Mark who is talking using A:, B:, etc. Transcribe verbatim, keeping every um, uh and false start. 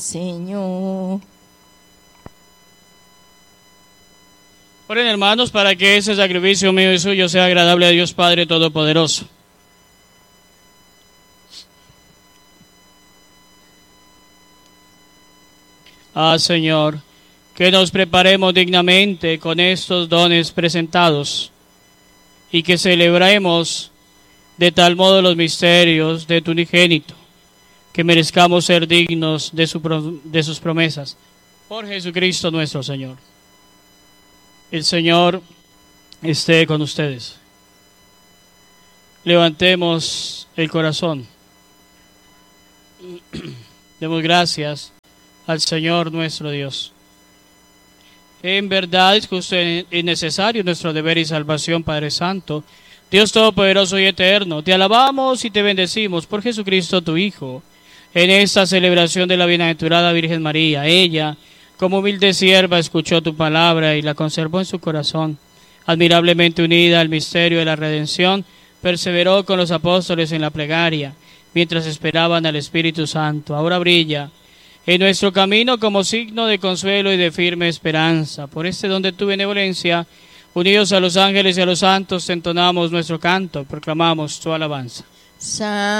A: Señor.
B: Oren, hermanos, para que ese sacrificio mío y suyo sea agradable a Dios Padre Todopoderoso. Ah, Señor, que nos preparemos dignamente con estos dones presentados y que celebremos de tal modo los misterios de tu unigénito, que merezcamos ser dignos de, su, de sus promesas. Por Jesucristo nuestro Señor. El Señor esté con ustedes. Levantemos el corazón. Demos gracias al Señor nuestro Dios. En verdad es justo y necesario nuestro deber y salvación, Padre Santo, Dios Todopoderoso y Eterno. Te alabamos y te bendecimos por Jesucristo tu Hijo, en esta celebración de la bienaventurada Virgen María. Ella, como humilde sierva, escuchó tu palabra y la conservó en su corazón. Admirablemente unida al misterio de la redención, perseveró con los apóstoles en la plegaria, mientras esperaban al Espíritu Santo. Ahora brilla en nuestro camino como signo de consuelo y de firme esperanza. Por este don de tu benevolencia, unidos a los ángeles y a los santos, entonamos nuestro canto, proclamamos tu alabanza.
A: Santo.